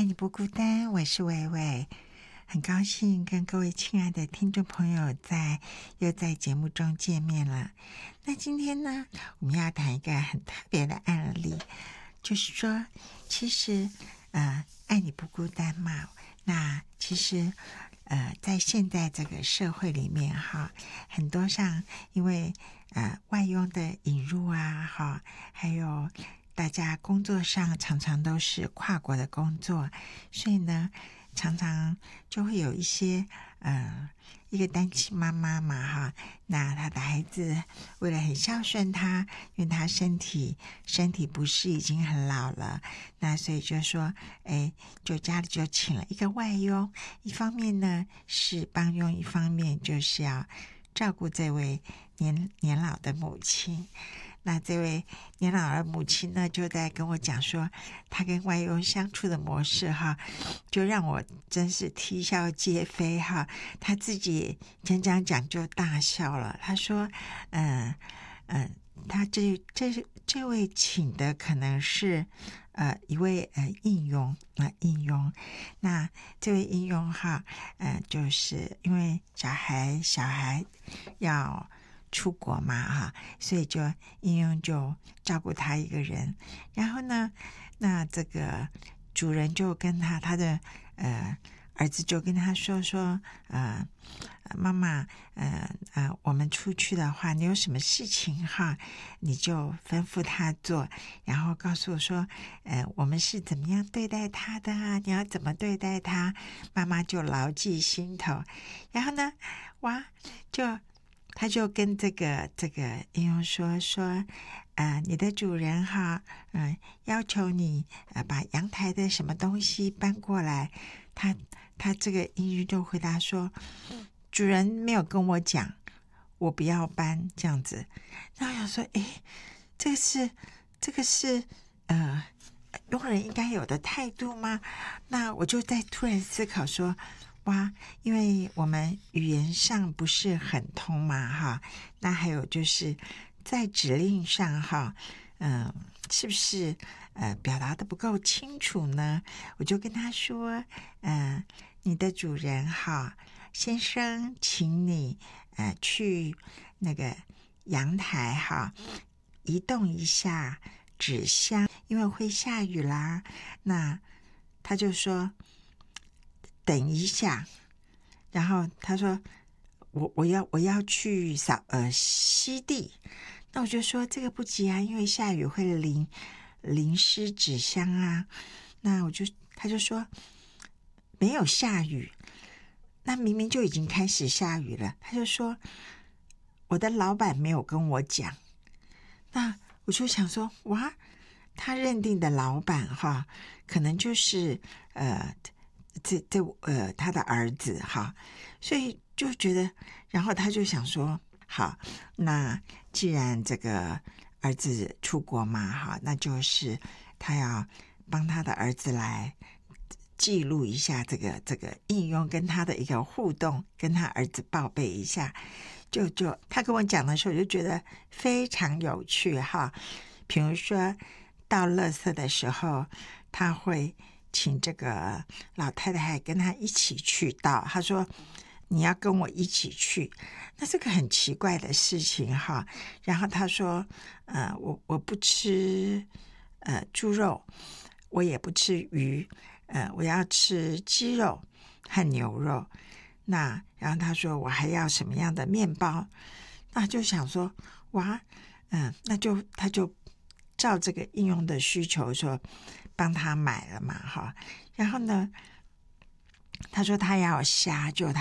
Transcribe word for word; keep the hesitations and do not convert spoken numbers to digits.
爱你不孤单，我是伟伟，很高兴跟各位亲爱的听众朋友在又在节目中见面了。那今天呢，我们要谈一个很特别的案例，就是说，其实呃，爱你不孤单嘛。那其实呃，在现在这个社会里面哈，很多上因为呃外佣的引入啊，哈，还有大家工作上常常都是跨国的工作，所以呢，常常就会有一些呃，一个单亲妈妈嘛哈，那她的孩子为了很孝顺她，因为她身体身体不适，已经很老了，那所以就说，哎，就家里就请了一个外佣，一方面呢是帮佣，一方面就是要照顾这位年年老的母亲。那这位年老的母亲呢，就在跟我讲说，她跟外佣相处的模式哈，就让我真是啼笑皆非哈。她自己讲讲讲就大笑了。她说，嗯嗯，她这这这位请的可能是呃一位呃应佣啊、呃、应佣。那这位应佣哈，呃，就是因为小孩小孩要出国嘛哈，所以就应用就照顾他一个人。然后呢，那这个主人就跟他他的呃儿子就跟他说说呃妈妈呃呃我们出去的话，你有什么事情哈，你就吩咐他做，然后告诉我说呃我们是怎么样对待他的啊，你要怎么对待他，妈妈就牢记心头。然后呢，哇，就他就跟这个这个应用说说，呃，你的主人哈，嗯、呃，要求你呃把阳台的什么东西搬过来，他他这个应用就回答说，主人没有跟我讲，我不要搬这样子。那我想说，诶，这个是这个是呃佣人应该有的态度吗？那我就在突然思考说，哇，因为我们语言上不是很通嘛哈，那还有就是在指令上哈，嗯、呃，是不是呃表达的不够清楚呢？我就跟他说，呃，你的主人哈，先生，请你呃去那个阳台哈，移动一下纸箱，因为会下雨啦。那他就说，等一下，然后他说我我要我要去扫呃吸地。那我就说这个不急啊，因为下雨会淋淋湿纸箱啊。那我就他就说没有下雨，那明明就已经开始下雨了。他就说我的老板没有跟我讲。那我就想说，哇，他认定的老板哈，可能就是呃这这呃他的儿子哈，所以就觉得，然后他就想说，好，那既然这个儿子出国嘛哈，那就是他要帮他的儿子来记录一下这个这个应用跟他的一个互动，跟他儿子报备一下。就就他跟我讲的时候，我就觉得非常有趣哈。比如说到垃圾的时候，他会请这个老太太跟他一起去倒，他说你要跟我一起去，那是个很奇怪的事情哈。然后他说呃我我不吃呃猪肉，我也不吃鱼，呃我要吃鸡肉和牛肉。那然后他说我还要什么样的面包，那就想说哇，嗯，那就他就照这个应用的需求说帮他买了嘛哈。然后呢，他说他要虾，就他